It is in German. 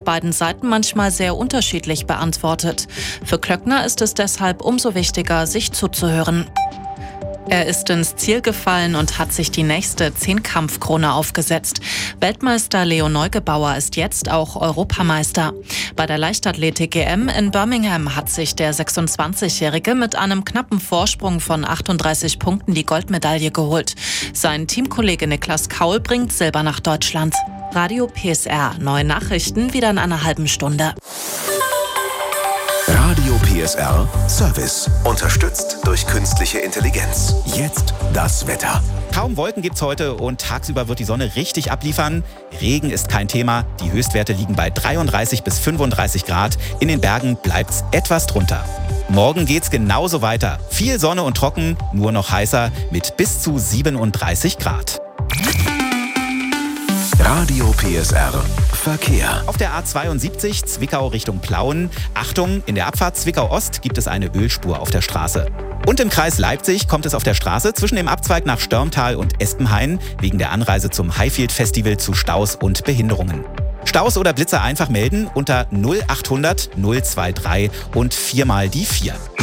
beiden Seiten manchmal sehr unterschiedlich beantwortet. Für Klöckner ist es deshalb umso wichtiger, sich zuzuhören. Er ist ins Ziel gefallen und hat sich die nächste Zehnkampfkrone aufgesetzt. Weltmeister Leo Neugebauer ist jetzt auch Europameister. Bei der Leichtathletik-EM in Birmingham hat sich der 26-Jährige mit einem knappen Vorsprung von 38 Punkten die Goldmedaille geholt. Sein Teamkollege Niklas Kaul bringt Silber nach Deutschland. Radio PSR, neue Nachrichten wieder in einer halben Stunde. Radio PSR Service. Unterstützt durch künstliche Intelligenz. Jetzt das Wetter. Kaum Wolken gibt's heute und tagsüber wird die Sonne richtig abliefern. Regen ist kein Thema. Die Höchstwerte liegen bei 33 bis 35 Grad. In den Bergen bleibt's etwas drunter. Morgen geht's genauso weiter. Viel Sonne und trocken, nur noch heißer mit bis zu 37 Grad. Radio PSR Verkehr. Auf der A72 Zwickau Richtung Plauen. Achtung, in der Abfahrt Zwickau-Ost gibt es eine Ölspur auf der Straße. Und im Kreis Leipzig kommt es auf der Straße zwischen dem Abzweig nach Störmtal und Espenhain wegen der Anreise zum Highfield Festival zu Staus und Behinderungen. Staus oder Blitzer einfach melden unter 0800 023 und 4 mal die 4.